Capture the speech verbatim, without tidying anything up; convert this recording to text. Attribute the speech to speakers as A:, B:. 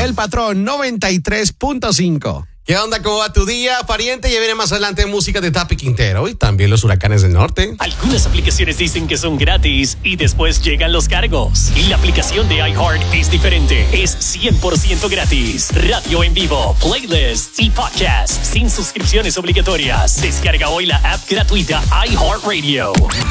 A: El Patrón noventa y tres punto cinco.
B: ¿Qué onda? ¿Cómo va tu día, pariente? Ya viene más adelante música de Tapi Quintero y también los huracanes del norte.
C: Algunas aplicaciones dicen que son gratis y después llegan los cargos. Y la aplicación de iHeart es diferente. Es cien por ciento gratis. Radio en vivo, playlists y podcasts sin suscripciones obligatorias. Descarga hoy la app gratuita iHeartRadio.